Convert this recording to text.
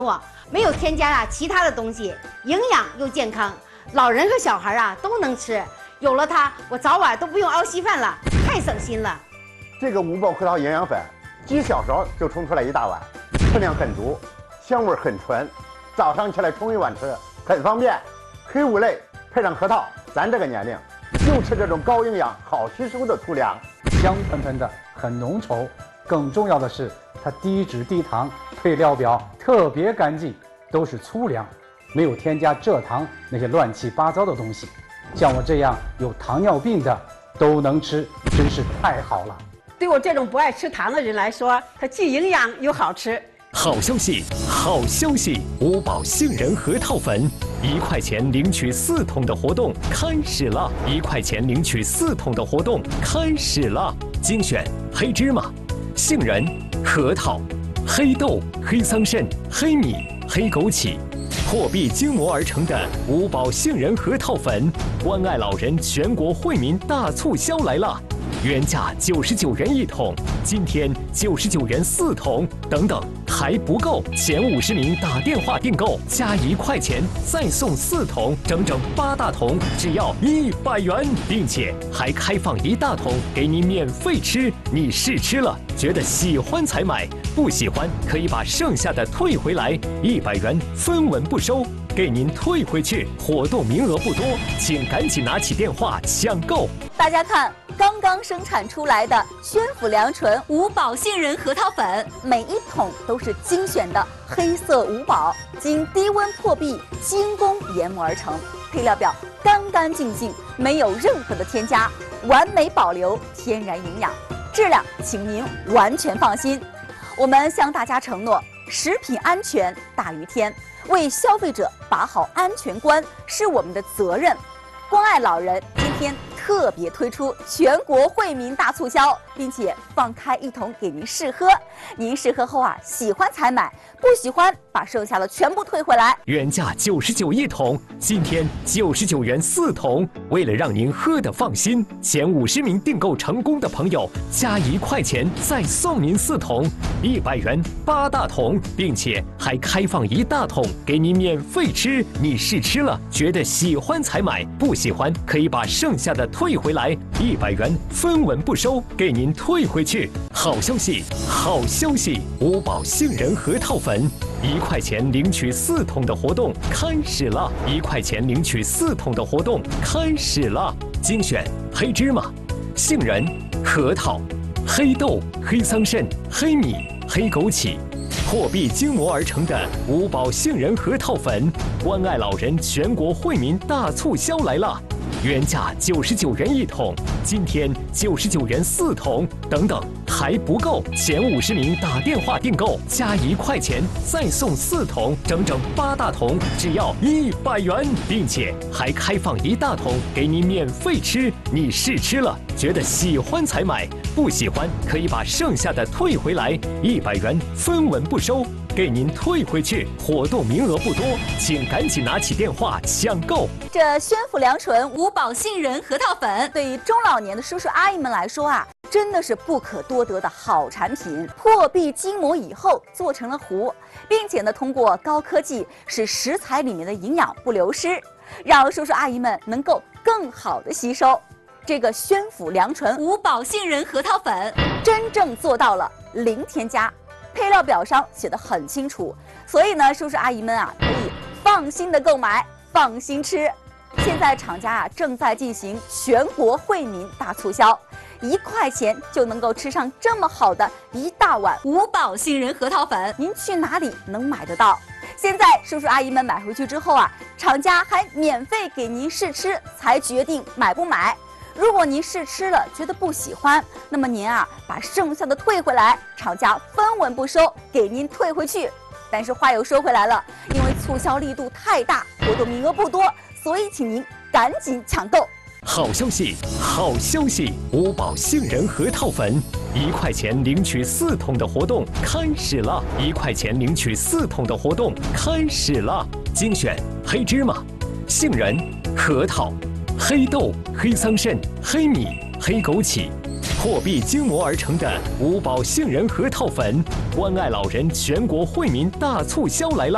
没有添加其他的东西，营养又健康，老人和小孩都能吃。有了它，我早晚都不用熬稀饭了，太省心了。 这个五宝核桃营养粉，几小勺就冲出来一大碗，分量很足，香味很纯，早上起来冲一碗吃，很方便。黑五类配上核桃，咱这个年龄就吃这种高营养、好吸收的粗粮， 香喷喷的，很浓稠。更重要的是，它低脂低糖，配料表特别干净，都是粗粮，没有添加蔗糖那些乱七八糟的东西。像我这样有糖尿病的都能吃，真是太好了。 对我这种不爱吃糖的人来说，它既营养又好吃。 好消息，好消息！五宝杏仁核桃粉，1块钱领取4桶的活动开始了！1块钱领取4桶的活动开始了！精选黑芝麻、杏仁、核桃、黑豆、黑桑葚、黑米、黑枸杞。破壁精磨而成的五宝杏仁核桃粉，关爱老人全国惠民大促销来了！原价99元1桶，今天99元4桶，等等还不够，前50名打电话订购加1块钱再送4桶，整整8大桶，只要100元，并且还开放1大桶给你免费吃。你试吃了，觉得喜欢才买，不喜欢可以把剩下的退回来，100元分文不收。给您退回去，活动名额不多，请赶紧拿起电话抢购。 大家看，刚刚生产出来的宣府良醇五宝杏仁核桃粉，每一桶都是精选的黑色五宝，经低温破壁精工研磨而成，配料表干干净净，没有任何的添加，完美保留天然营养，质量请您完全放心。我们向大家承诺，食品安全大于天。为消费者把好安全关是我们的责任。关爱老人今天特别推出全国惠民大促销，并且放开1桶给您试喝。您试喝后喜欢才买，不喜欢把剩下的全部退回来。 原价991桶，今天99元4桶。为了让您喝得放心，前50名订购成功的朋友加1块钱再送您4桶，100元8大桶，并且还开放1大桶给您免费吃。你试吃了，觉得喜欢才买，不喜欢可以把剩下的退回来，100元分文不收，给您退回去。好消息，好消息！五宝杏仁核桃粉，1块钱领取4桶的活动开始了！1块钱领取4桶的活动开始了！精选黑芝麻、杏仁、核桃、黑豆、黑桑葚、黑米、黑枸杞。破壁精磨而成的五宝杏仁核桃粉，关爱老人全国惠民大促销来了！原价99元1桶，今天99元4桶，等等还不够，前50名打电话订购加1块钱再送4桶，整整8大桶，只要100元，并且还开放1大桶给您免费吃。你试吃了，觉得喜欢才买，不喜欢可以把剩下的退回来，100元分文不收，给您退回去。活动名额不多，请赶紧拿起电话抢购。 这宣府良醇五宝杏仁核桃粉，对于中老年的叔叔阿姨们来说真的是不可多得的好产品。破壁精磨以后做成了糊，并且呢，通过高科技使食材里面的营养不流失，让叔叔阿姨们能够更好的吸收。这个宣府良醇五宝杏仁核桃粉真正做到了零添加，配料表上写得很清楚，所以呢，叔叔阿姨们可以放心的购买，放心吃。现在厂家正在进行全国惠民大促销，1块钱就能够吃上这么好的1大碗五宝杏仁核桃粉，您去哪里能买得到？现在叔叔阿姨们买回去之后厂家还免费给您试吃，才决定买不买。如果您试吃了觉得不喜欢，那么您把剩下的退回来，厂家分文不收，给您退回去。但是话又说回来了，因为促销力度太大，活动名额不多，所以请您赶紧抢购。 好消息，好消息！五宝杏仁核桃粉，1块钱领取4桶的活动开始了！1块钱领取4桶的活动开始了！精选黑芝麻、杏仁、核桃、黑豆、黑桑葚、黑米、黑枸杞。破壁精磨而成的五宝杏仁核桃粉，关爱老人全国惠民大促销来了！